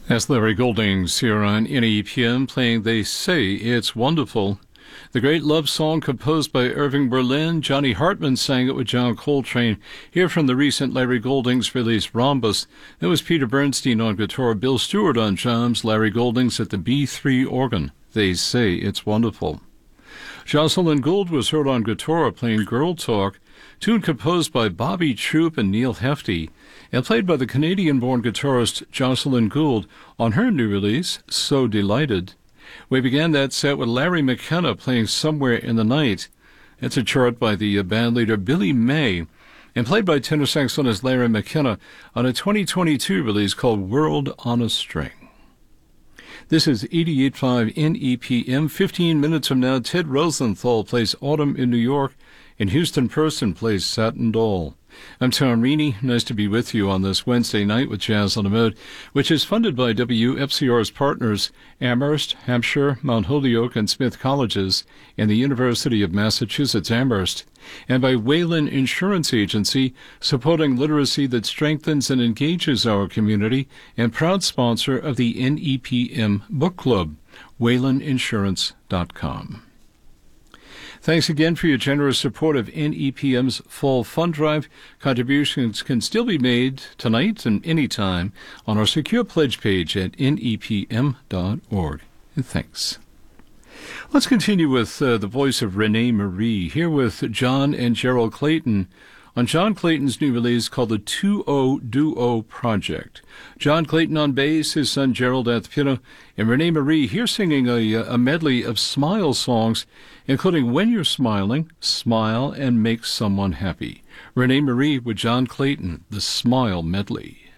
That's Larry Goldings here on NEPM playing They Say It's Wonderful. The great love song composed by Irving Berlin. Johnny Hartman sang it with John Coltrane. Here from the recent Larry Goldings release Rhombus. That was Peter Bernstein on guitar, Bill Stewart on drums, Larry Goldings at the B3 organ. They Say It's Wonderful. Jocelyn Gould was heard on guitar playing Girl Talk, tune composed by Bobby Troup and Neil Hefti, and played by the Canadian-born guitarist Jocelyn Gould on her new release, So Delighted. We began that set with Larry McKenna playing Somewhere in the Night. It's a chart by the bandleader Billy May, and played by tenor saxophonist Larry McKenna on a 2022 release called World on a String. This is 88.5 NEPM. 15 minutes from now, Ted Rosenthal plays Autumn in New York, and Houston Person plays Satin Doll. I'm Tom Reaney. Nice to be with you on this Wednesday night with Jazz on the Mode, which is funded by WFCR's partners, Amherst, Hampshire, Mount Holyoke, and Smith Colleges, and the University of Massachusetts Amherst, and by Wayland Insurance Agency, supporting literacy that strengthens and engages our community, and proud sponsor of the NEPM Book Club, waylandinsurance.com. Thanks again for your generous support of NEPM's Fall Fund Drive. Contributions can still be made tonight and anytime on our secure pledge page at nepm.org. And thanks. Let's continue with the voice of Renee Marie, here with John and Gerald Clayton on John Clayton's new release called the 2-0 Duo Project. John Clayton on bass, his son Gerald at the piano, and Renee Marie here singing a medley of smile songs, including When You're Smiling, Smile and Make Someone Happy. Renee Marie with John Clayton, the Smile Medley.